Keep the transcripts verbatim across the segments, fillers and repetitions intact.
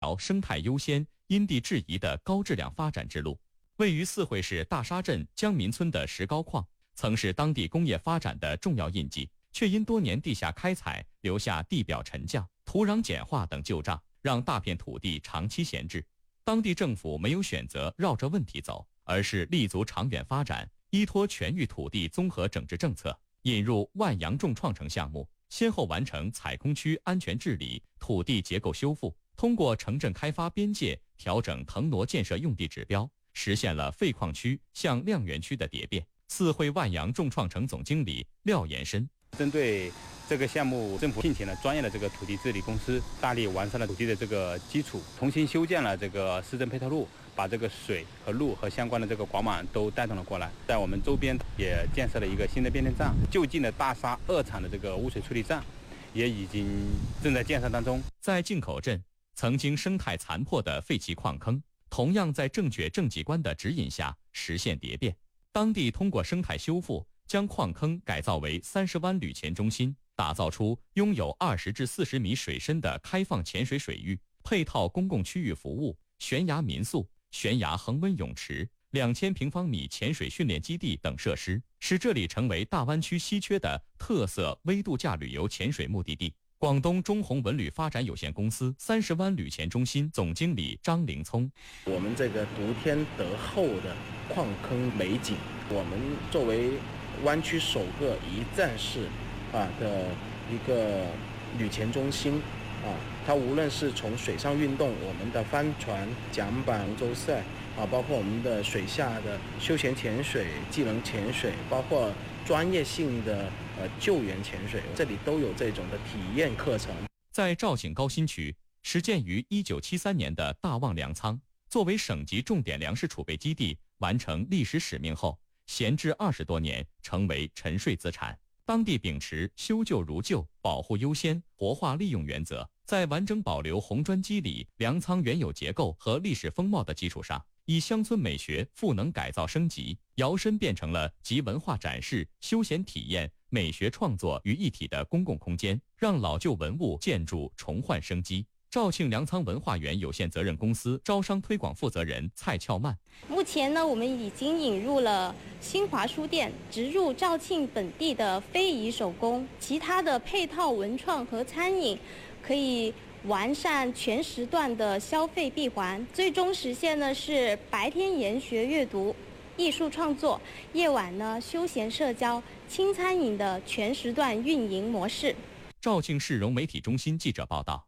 条生态优先、因地制宜的高质量发展之路。位于四惠市大沙镇江民村的石膏矿，曾是当地工业发展的重要印记，却因多年地下开采留下地表沉降、土壤碱化等旧账，让大片土地长期闲置。当地政府没有选择绕着问题走，而是立足长远发展，依托全域土地综合整治政策，引入万阳重创城项目，先后完成采空区安全治理、土地结构修复，通过城镇开发边界调整腾挪建设用地指标，实现了废矿区向亮园区的蝶变。四惠万阳重创城总经理廖延伸： 针对这个项目，政府聘请了专业的这个土地治理公司，大力完善了土地的这个基础，重新修建了这个市政配套路，把这个水和路和相关的这个管网都带动了过来。在我们周边也建设了一个新的变电站，就近的大沙二厂的这个污水处理站也已经正在建设当中。 在进口镇，曾经生态残破的废弃矿坑，同样在正确政绩观的指引下实现蝶变。当地通过生态修复，将矿坑改造为三十湾旅潜中心，打造出拥有二十至四十米水深的开放潜水水域，配套公共区域服务、悬崖民宿、悬崖恒温泳池、两千平方米潜水训练基地等设施，使这里成为大湾区稀缺的特色微度假旅游潜水目的地。广东中宏文旅发展有限公司三十湾旅潜中心总经理张凌聪： 我们这个独天德厚的矿坑美景，我们作为湾区首个一站式啊的一个旅潜中心啊，它无论是从水上运动，我们的帆船、桨板、龙舟赛啊，包括我们的水下的休闲潜水、技能潜水，包括专业性的呃救援潜水，这里都有这种的体验课程。 在肇庆高新区，始建于一九七三年的大望粮仓，作为省级重点粮食储备基地，完成历史使命后，闲置二十多年，成为沉睡资产。当地秉持修旧如旧、保护优先、活化利用原则，在完整保留红砖基里、粮仓原有结构和历史风貌的基础上，以乡村美学赋能改造升级，摇身变成了集文化展示、休闲体验、美学创作于一体的公共空间，让老旧文物建筑重焕生机。肇庆粮仓文化园有限责任公司招商推广负责人蔡俏曼： 目前呢，我们已经引入了新华书店，植入肇庆本地的非遗手工，其他的配套文创和餐饮，可以完善全时段的消费闭环，最终实现呢是白天研学阅读、艺术创作，夜晚呢休闲社交、轻餐饮的全时段运营模式。 肇庆市融媒体中心记者报道。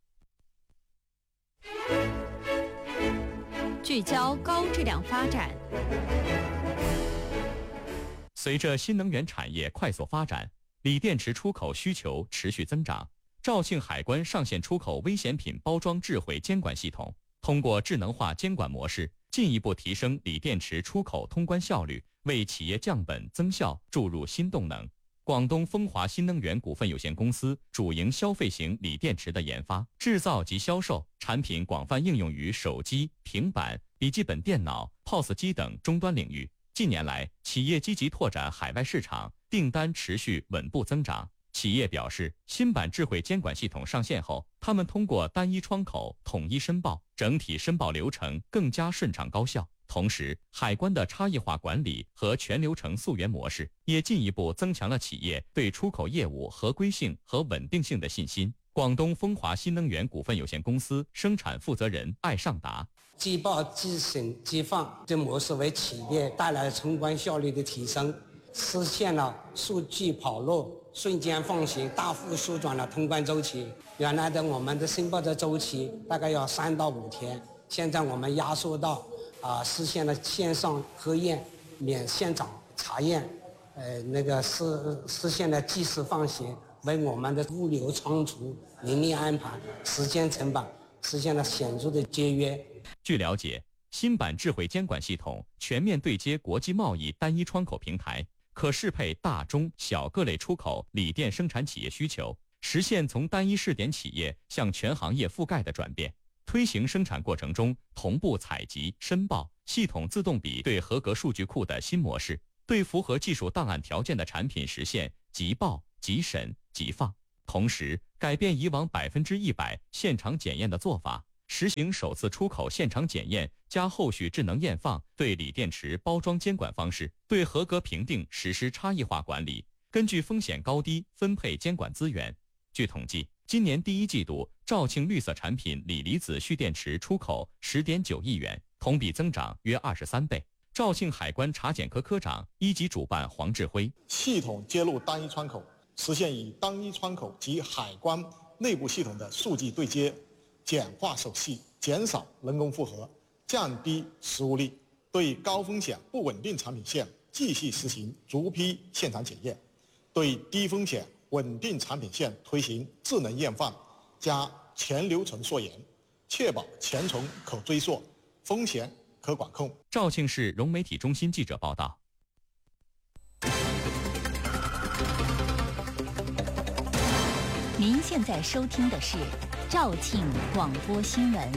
聚焦高质量发展。 随着新能源产业快速发展，锂电池出口需求持续增长。肇庆海关上线出口危险品包装智慧监管系统，通过智能化监管模式，进一步提升锂电池出口通关效率，为企业降本增效注入新动能。广东风华新能源股份有限公司主营消费型锂电池的研发、制造及销售，产品广泛应用于手机、平板、笔记本电脑、P O S 机等终端领域。近年来，企业积极拓展海外市场，订单持续稳步增长。企业表示，新版智慧监管系统上线后，他们通过单一窗口统一申报，整体申报流程更加顺畅高效。同时，海关的差异化管理和全流程溯源模式也进一步增强了企业对出口业务合规性和稳定性的信心。广东风华新能源股份有限公司生产负责人艾尚达： 即报即审即放这模式为企业带来冲关效率的提升，实现了数据跑路、瞬间放行，大幅缩短了通关周期。原来的我们的申报的周期大概要三到五天，现在我们压缩到啊、呃，实现了线上核验、免现场查验，呃，那个实实现了即时放行，为我们的物流仓储、人力安排、时间成本实现了显著的节约。 据了解，新版智慧监管系统全面对接国际贸易单一窗口平台，可适配大中小各类出口锂电生产企业需求，实现从单一试点企业向全行业覆盖的转变。推行生产过程中同步采集、申报、系统自动比对合格数据库的新模式，对符合技术档案条件的产品实现即报、即审、即放。同时，改变以往百分之一百现场检验的做法， 实行首次出口现场检验加后续智能验放，对锂电池包装监管方式对合格评定实施差异化管理，根据风险高低分配监管资源。据统计，今年第一季度肇庆绿色产品锂离子蓄电池出口 十点九亿元，同比增长约二十三倍。肇庆海关查检科科长、一级主办黄志辉： 系统接入单一窗口，实现以单一窗口及海关内部系统的数据对接，简化手续，减少人工负荷，降低实物力。对高风险不稳定产品线继续实行逐批现场检验，对低风险稳定产品线推行智能验放加全流程溯源，确保全程可追溯，风险可管控。 肇庆市融媒体中心记者报道。 您现在收听的是肇庆广播新闻。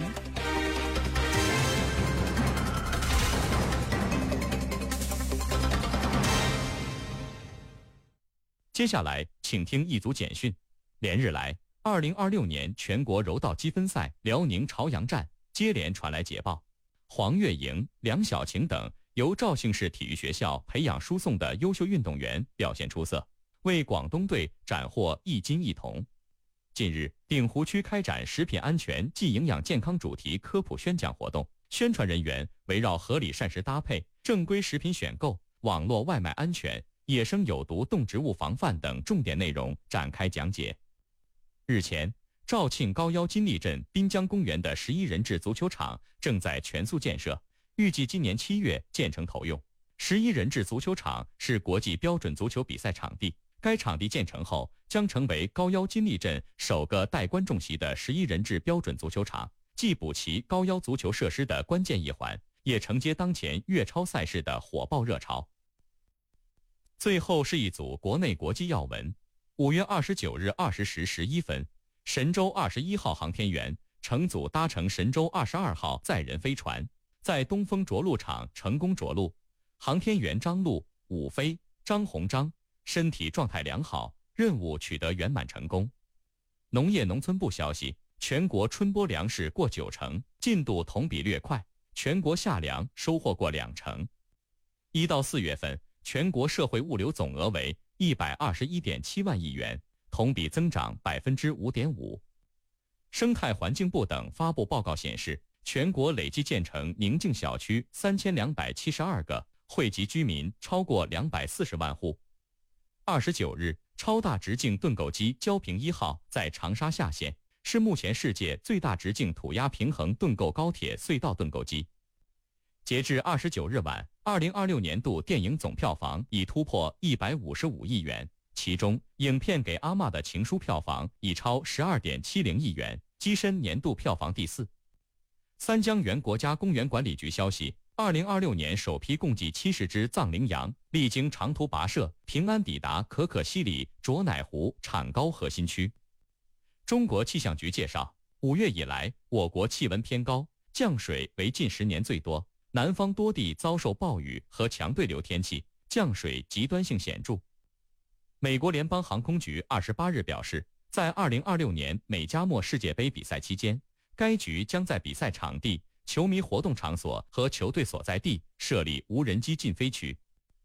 接下来，请听一组简讯。连日来，二零二六年全国柔道积分赛辽宁朝阳站接连传来捷报，黄月莹、梁晓晴等由肇庆市体育学校培养输送的优秀运动员表现出色，为广东队斩获一金一铜。近日，鼎湖区开展食品安全暨营养健康主题科普宣讲活动，宣传人员围绕合理膳食搭配、正规食品选购、网络外卖安全、野生有毒动植物防范等重点内容展开讲解。日前，肇庆高腰金利镇滨江公园的十一人制足球场正在全速建设，预计今年七月建成投用。十一人制足球场是国际标准足球比赛场地，该场地建成后将成为高腰金利镇首个带观众席的十一人制标准足球场，既补齐高腰足球设施的关键一环，也承接当前粤超赛事的火爆热潮。最后是一组国内国际要闻。五月二十九日二十时十一分，神舟二十一号航天员乘组搭乘神舟二十二号载人飞船，在东风着陆场成功着陆。航天员张陆、武飞、张鸿章身体状态良好，任务取得圆满成功。农业农村部消息，全国春播粮食过九成，进度同比略快，全国夏粮收获过两成。一到四月份，全国社会物流总额为一百二十一点七万亿元，同比增长百分之五点五。生态环境部等发布报告显示，全国累计建成宁静小区三千两百七十二个，惠及居民超过两百四十万户。二十九日，超大直径盾构机焦平一号在长沙下线，是目前世界最大直径土压平衡盾构高铁隧道盾构机。截至二十九日晚，二零二六年度电影总票房已突破一百五十五亿元，其中影片《给阿嬷的情书》票房已超十二点七零亿元，跻身年度票房第四。三江源国家公园管理局消息，二零二六年首批共计七十只藏羚羊历经长途跋涉，平安抵达可可西里卓乃湖产高核心区。中国气象局介绍，五月以来，我国气温偏高，降水为近十年最多，南方多地遭受暴雨和强对流天气，降水极端性显著。美国联邦航空局二十八日表示，在二零二六年美加墨世界杯比赛期间，该局将在比赛场地、球迷活动场所和球队所在地设立无人机禁飞区。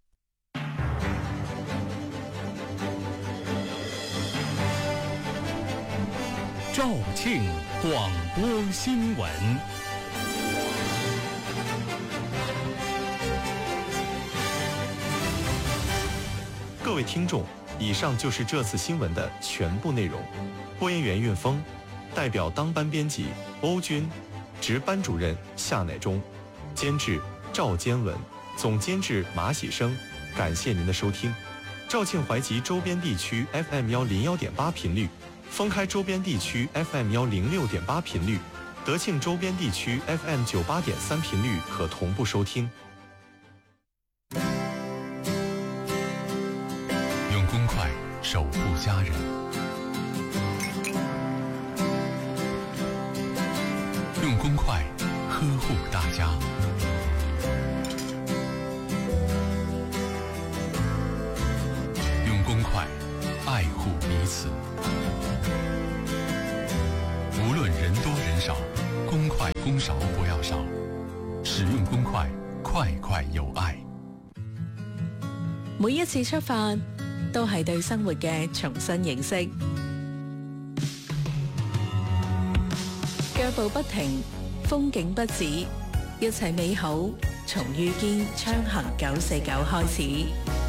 肇庆广播新闻。 各位听众，以上就是这次新闻的全部内容。播音员运峰，代表当班编辑欧军，值班主任夏乃忠，监制赵坚文，总监制马喜生。感谢您的收听。肇庆怀集周边地区 F M 幺零幺点八频率，封开周边地区 F M 幺零六点八频率，德庆周边地区 F M 九八点三频率可同步收听。 用公筷守护家人，用公筷呵护大家，用公筷爱护彼此。无论人多人少，公空勺不要少，使用公筷，快快有愛。 每一次出發，都係對生活嘅重新認識。腳步不停，風景不止，一切美好從遇見昌行九四九開始。